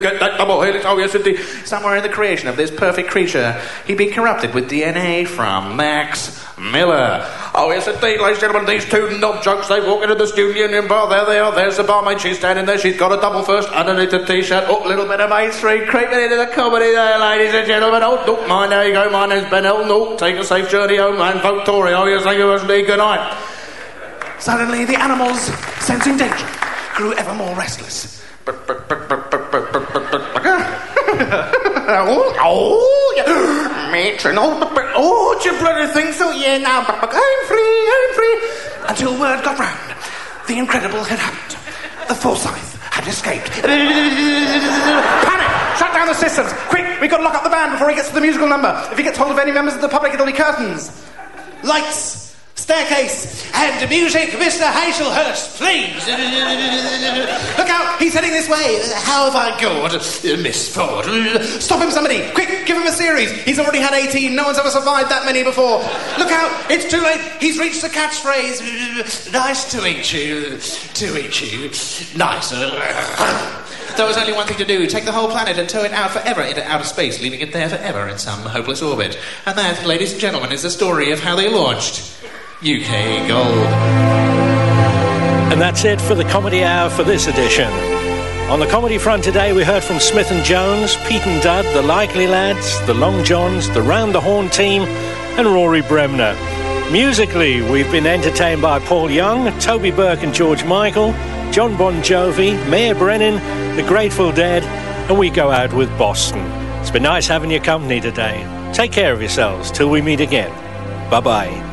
Get that double helix, oh yes indeed. Somewhere in the creation of this perfect creature, he'd been corrupted with DNA from Max Miller. Oh yes indeed, ladies and gentlemen, these two knob junks, they walk into the Student Union bar, there they are, there's the barmaid, she's standing there, she's got a double first underneath the t-shirt, oh, little bit of Main Street creeping into the comedy there, ladies and gentlemen. Oh, look, mine, there you go, my name's Ben Elton, oh, take a safe journey home and vote Tory, oh yes, thank you, indeed, good night. Suddenly the animals, sensing danger, grew ever more restless. Oh, yeah. Matron, oh, do you bloody think so? Yeah, now, I'm free. Until word got round. The incredible had happened. The Forsyth had escaped. Panic! Shut down the systems! Quick, we've got to lock up the band before he gets to the musical number. If he gets hold of any members of the public, it'll be curtains. Lights! Staircase and music, Mr. Hazelhurst, please. Look out, he's heading this way. How have I got, Miss Ford? Stop him, somebody. Quick, give him a series. He's already had 18. No one's ever survived that many before. Look out, it's too late. He's reached the catchphrase. Nice to eat you. To eat you. Nice. There was only one thing to do. Take the whole planet and tow it out forever into outer space, leaving it there forever in some hopeless orbit. And that, ladies and gentlemen, is the story of how they launched UK Gold. And that's it for the Comedy Hour for this edition. On the comedy front today, we heard from Smith and Jones, Pete and Dud, the Likely Lads, the Long Johns, the Round the Horn team, and Rory Bremner. Musically, we've been entertained by Paul Young, Toby Burke and George Michael, John Bon Jovi, Mayor Brennan, the Grateful Dead, and we go out with Boston. It's been nice having your company today. Take care of yourselves till we meet again. Bye-bye.